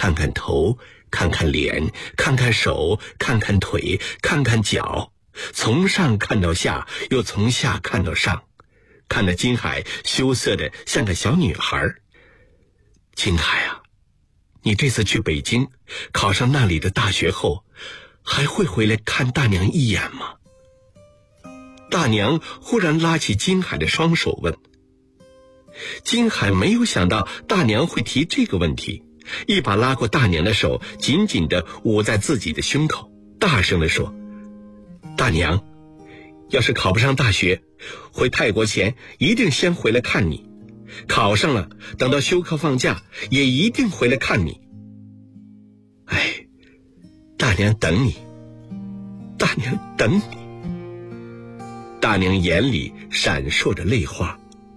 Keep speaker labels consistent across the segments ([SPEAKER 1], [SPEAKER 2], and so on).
[SPEAKER 1] 看看头，看看脸，看看手，看看腿，看看脚，从上看到下，又从下看到上，看得金海羞涩的像个小女孩。金海啊，你这次去北京考上那里的大学后，还会回来看大娘一眼吗？大娘忽然拉起金海的双手问。金海没有想到大娘会提这个问题，一把拉过大娘的手，紧紧地捂在自己的胸口，大声地说：大娘，要是考不上大学，回泰国前一定先回来看你，考上了，等到休课放假也一定回来看你。哎，大娘等你，大娘等你。大娘眼里闪烁着泪花。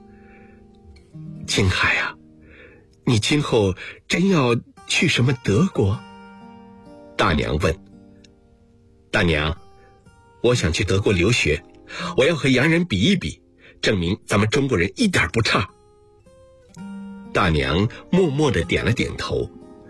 [SPEAKER 1] 金海啊，你今后真要去什么德国？大娘问。大娘，我想去德国留学，我要和洋人比一比，证明咱们中国人一点不差。大娘默默地点了点头。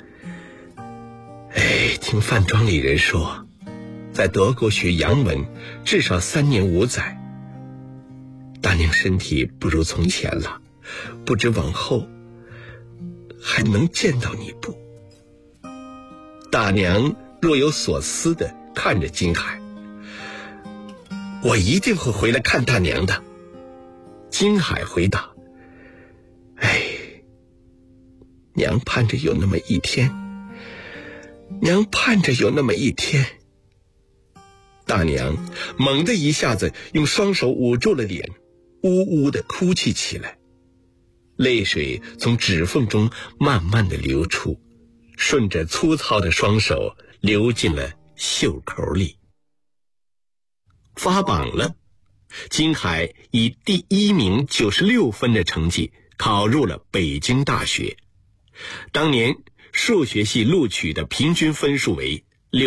[SPEAKER 1] 听饭庄里人说，在德国学洋文至少3年5载。大娘身体不如从前了，不知往后还能见到你不？大娘若有所思地看着金海。我一定会回来看大娘的。金海回答。娘盼着有那么一天，娘盼着有那么一天。大娘猛地一下子用双手捂住了脸，呜呜地哭泣起来，泪水从指缝中慢慢地流出，顺着粗糙的双手流进了袖口里。发榜了，金海以第1名96分的成绩考入了北京大学。当年数学系录取的平均分数为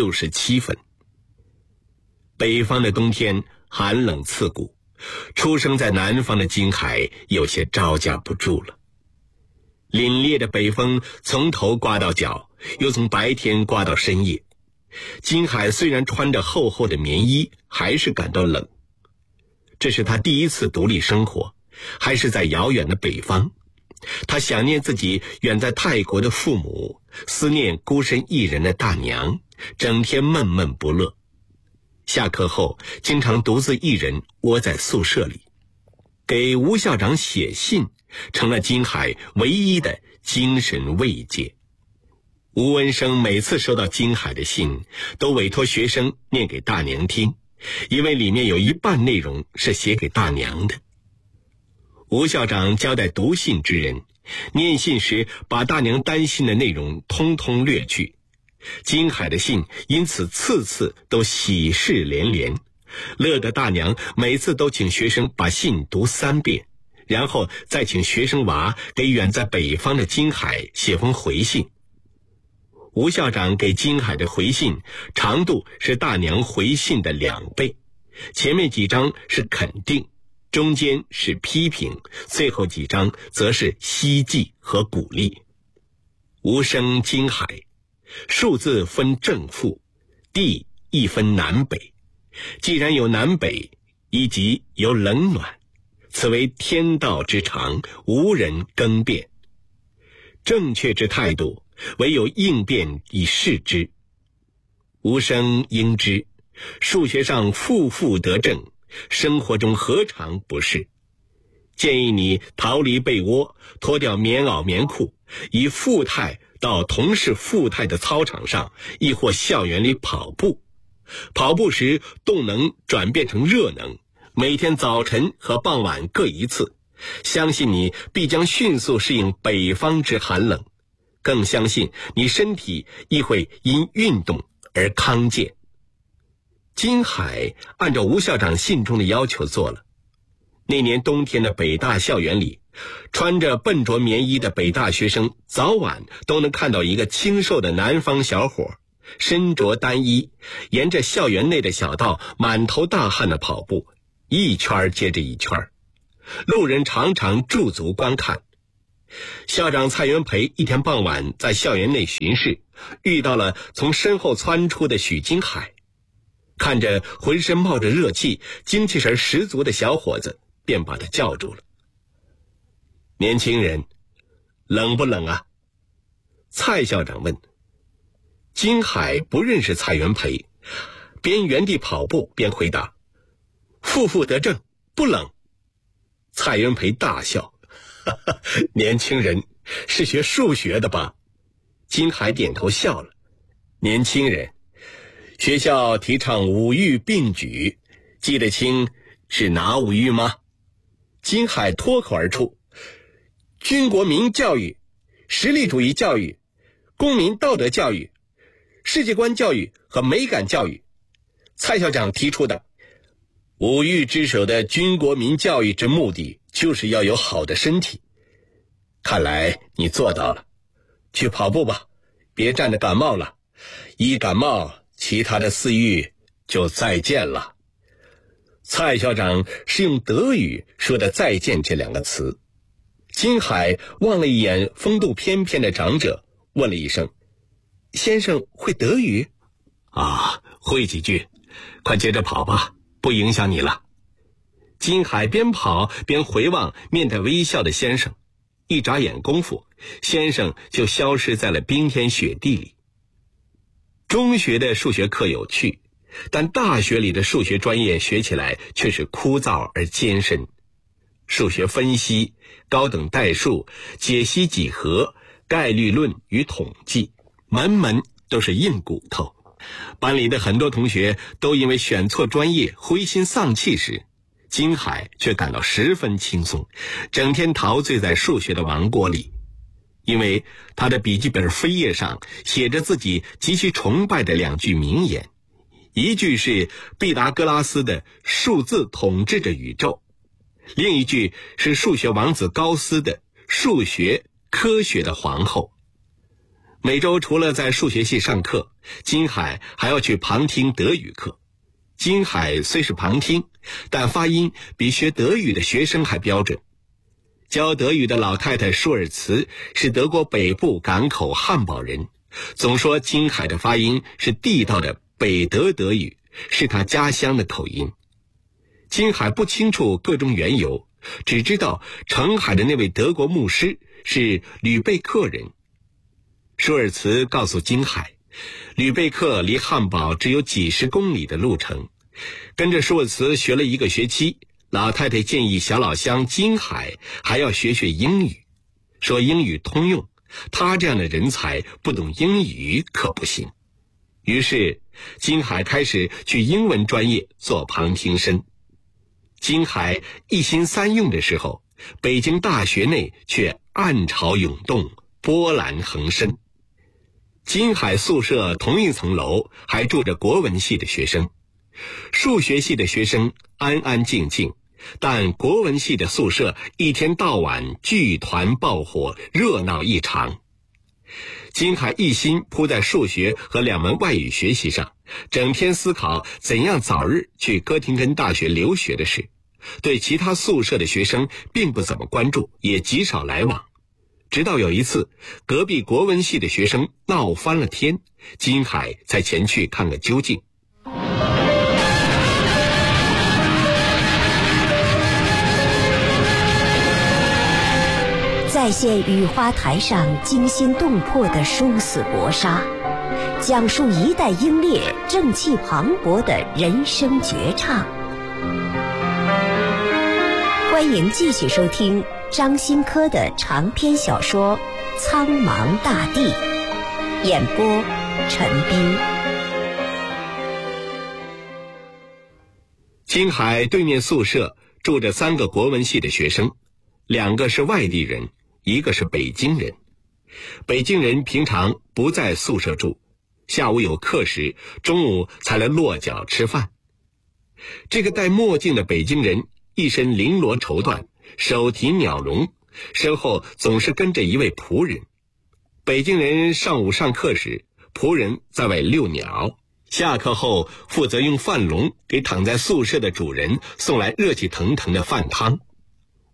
[SPEAKER 1] 67分。北方的冬天寒冷刺骨，出生在南方的金海有些招架不住了。凛冽的北风从头刮到脚，又从白天刮到深夜。金海虽然穿着厚厚的棉衣，还是感到冷。这是他第一次独立生活，还是在遥远的北方。他想念自己远在泰国的父母，思念孤身一人的大娘，整天闷闷不乐。下课后经常独自一人窝在宿舍里，给吴校长写信成了金海唯一的精神慰藉。吴文生每次收到金海的信，都委托学生念给大娘听，因为里面有一半内容是写给大娘的。吴校长交代读信之人，念信时把大娘担心的内容通通略去。金海的信因此次次都喜事连连，乐得大娘每次都请学生把信读3遍，然后再请学生娃给远在北方的金海写封回信。吴校长给金海的回信长度是大娘回信的2倍，前面几章是肯定，中间是批评，最后几章则是希冀和鼓励。吴生金海，数字分正负，地亦分南北。既然有南北，以及有冷暖，此为天道之常，无人更变。正确之态度，唯有应变以示之。吾生应知，数学上负负得正，生活中何尝不是？建议你逃离被窝，脱掉棉袄棉裤，以负态到同是负态的操场上，亦或校园里跑步。跑步时动能转变成热能，每天早晨和傍晚各1次，相信你必将迅速适应北方之寒冷，更相信你身体亦会因运动而康健。金海按照吴校长信中的要求做了。那年冬天的北大校园里，穿着笨拙棉衣的北大学生早晚都能看到一个清瘦的南方小伙，身着单衣，沿着校园内的小道满头大汗的跑步，一圈接着一圈。路人常常驻足观看。 校长蔡元培一天傍晚在校园内巡视，遇到了从身后窜出的许金海。看着浑身冒着热气、精气神十足的小伙子，便把他叫住了。年轻人，冷不冷啊？蔡校长问。金海不认识蔡元培，边原地跑步边回答：负负得正，不冷。蔡元培大笑：哈哈，年轻人是学数学的吧？金海点头笑了。年轻人，学校提倡五育并举，记得清是哪五育吗？金海脱口而出：军国民教育、实力主义教育、公民道德教育、世界观教育和美感教育。蔡校长提出的五育之首的军国民教育之目的，就是要有好的身体。看来你做到了，去跑步吧，别站着感冒了，一感冒其他的4育就再见了。蔡校长是用德语说的再见这2个词。金海望了一眼风度翩翩的长者，问了一声：先生会德语？啊，会几句，快接着跑吧，不影响你了。金海边跑边回望面带微笑的先生，一眨眼功夫，先生就消失在了冰天雪地里。中学的数学课有趣，但大学里的数学专业学起来却是枯燥而艰深。数学分析、高等代数、解析几何、概率论与统计，门门都是硬骨头。班里的很多同学都因为选错专业灰心丧气时，金海却感到十分轻松，整天陶醉在数学的王国里。因为他的笔记本扉页上写着自己极其崇拜的2句名言，一句是毕达哥拉斯的数字统治着宇宙，另一句是数学王子高斯的数学科学的皇后。每周除了在数学系上课，金海还要去旁听德语课。金海虽是旁听，但发音比学德语的学生还标准。教德语的老太太舒尔茨是德国北部港口汉堡人，总说金海的发音是地道的北德德语，是他家乡的口音。金海不清楚各种缘由，只知道澄海的那位德国牧师是吕贝克人。舒尔茨告诉金海，吕贝克离汉堡只有几十公里的路程。跟着舒尔茨学了1个学期，老太太建议小老乡金海还要学学英语，说英语通用，他这样的人才不懂英语可不行。于是金海开始去英文专业做旁听生。金海一心三用的时候，北京大学内却暗潮涌动，波澜横生。金海宿舍同一层楼还住着国文系的学生，数学系的学生安安静静，但国文系的宿舍一天到晚剧团爆火，热闹异常。金海一心扑在数学和2门外语学习上，整天思考怎样早日去哥廷根大学留学的事，对其他宿舍的学生并不怎么关注，也极少来往。直到有一次，隔壁国文系的学生闹翻了天，金海才前去看个究竟。
[SPEAKER 2] 再现雨花台上惊心动魄的殊死搏杀，讲述一代英烈正气磅礴的人生绝唱。欢迎继续收听张新科的长篇小说《苍茫大地》，演播陈斌。
[SPEAKER 1] 金海对面宿舍住着3个国文系的学生，2个是外地人，1个是北京人。北京人平常不在宿舍住，下午有课时，中午才来落脚吃饭。这个戴墨镜的北京人一身绫罗绸缎，手提鸟笼，身后总是跟着一位仆人。北京人上午上课时，仆人在外遛鸟，下课后负责用饭笼给躺在宿舍的主人送来热气腾腾的饭汤。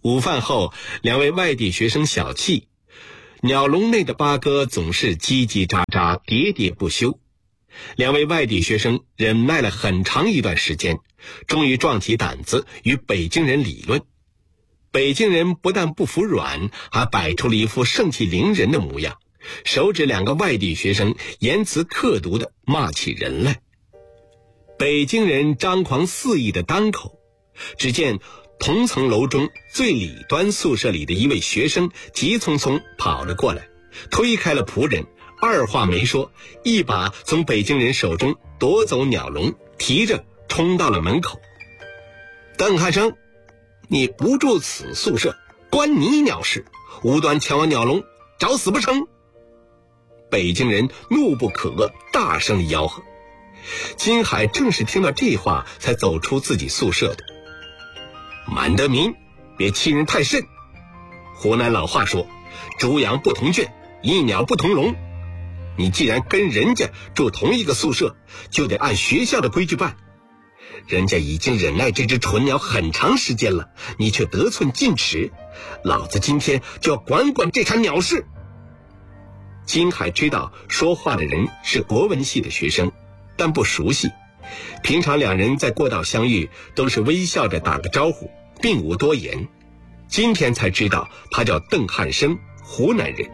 [SPEAKER 1] 午饭后，两位外地学生小憩，鸟笼内的八哥总是叽叽喳喳，喋喋不休。两位外地学生忍耐了很长一段时间，终于壮起胆子与北京人理论。北京人不但不服软，还摆出了一副盛气凌人的模样，手指两个外地学生，言辞刻毒地骂起人来。北京人张狂肆意的当口，只见同层楼中最里端宿舍里的一位学生急匆匆跑了过来，推开了仆人，二话没说，一把从北京人手中夺走鸟笼，提着冲到了门口。邓汉生，你不住此宿舍，关你鸟事，无端抢我鸟笼，找死不成？北京人怒不可遏，大声吆喝。金海正是听到这话才走出自己宿舍的。满德民，别欺人太甚。湖南老话说，猪羊不同圈，一鸟不同笼。你既然跟人家住同一个宿舍，就得按学校的规矩办。人家已经忍耐这只蠢鸟很长时间了，你却得寸进尺，老子今天就要管管这场鸟事。金海知道说话的人是国文系的学生，但不熟悉，平常两人在过道相遇都是微笑着打个招呼，并无多言。今天才知道他叫邓汉生，湖南人。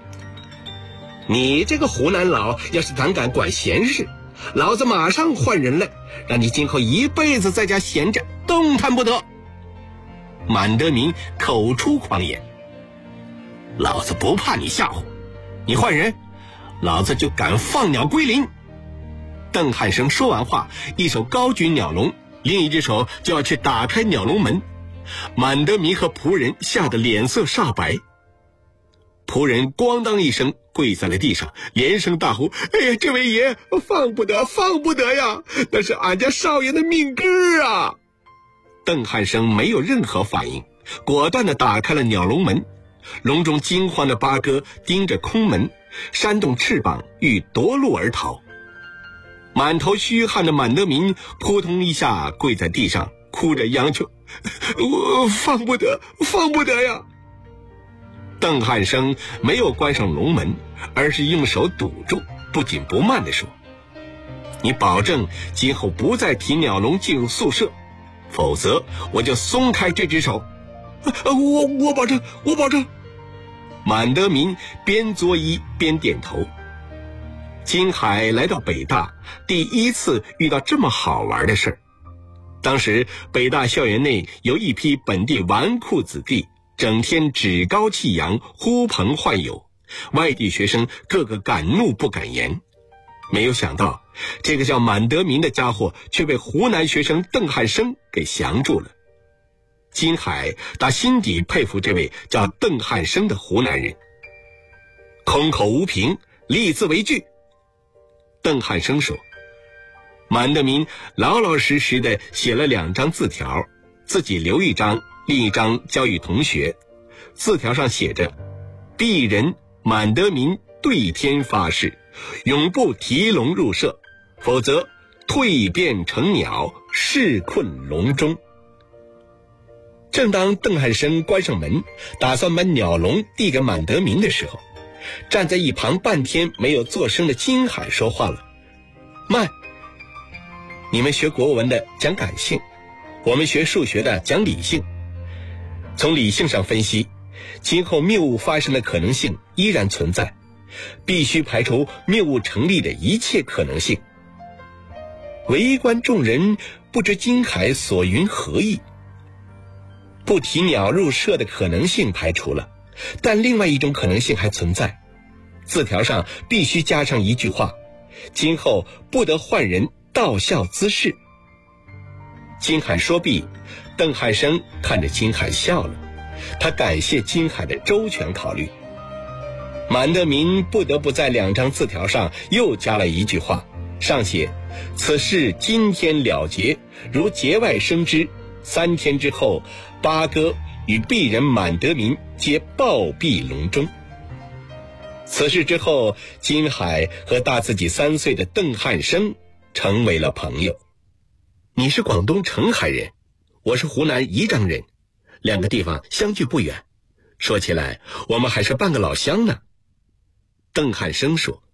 [SPEAKER 1] 你这个湖南佬要是胆敢管闲事，老子马上换人来，让你今后一辈子在家闲着，动弹不得。满德民口出狂言，老子不怕你吓唬，你换人，老子就敢放鸟归林。邓汉生说完话，一手高举鸟笼，另一只手就要去打开鸟笼门。满德民和仆人吓得脸色煞白，仆人咣当一声跪在了地上，连声大呼：哎呀，这位爷，放不得，放不得呀，那是俺家少爷的命根儿啊！邓汉生没有任何反应，果断地打开了鸟笼门。笼中惊慌的八哥盯着空门，扇动翅膀欲夺路而逃。满头虚汗的满德民扑通一下跪在地上，哭着央求：我放不得，放不得呀！邓汉生没有关上笼门，而是用手堵住，不紧不慢地说：你保证今后不再提鸟笼进入宿舍，否则我就松开这只手。我保证，我保证。满德民边作揖边点头。金海来到北大，第一次遇到这么好玩的事儿。当时北大校园内有一批本地纨绔子弟，整天趾高气扬，呼朋唤友，外地学生个个敢怒不敢言。没有想到这个叫满德民的家伙却被湖南学生邓汉生给降住了。金海打心底佩服这位叫邓汉生的湖南人。空口无凭，立字为据。邓汉生说。满德民老老实实地写了2张字条，自己留一张，另一张交与同学。字条上写着：鄙人满德民对天发誓，永不提笼入舍，否则蜕变成鸟，噬困笼中。正当邓汉生关上门，打算把鸟笼递给满德民的时候，站在一旁半天没有作声的金海说话了：慢，你们学国文的讲感性，我们学数学的讲理性。从理性上分析，今后谬误发生的可能性依然存在，必须排除谬误成立的一切可能性。围观众人不知金海所云何意。不提鸟入舍的可能性排除了，但另外一种可能性还存在。字条上必须加上一句话：今后不得换人到校滋事。金海说毕，邓汉生看着金海笑了，他感谢金海的周全考虑。满德民不得不在2张字条上又加了一句话，上写：此事今天了结，如节外生枝，3天之后，八哥与鄙人满德民皆暴毙笼中。此事之后，金海和大自己3岁的邓汉生成为了朋友。你是广东澄海人，我是湖南宜章人， 两个地方相距不远，说起来我们还是半个老乡呢。”邓汉生说：“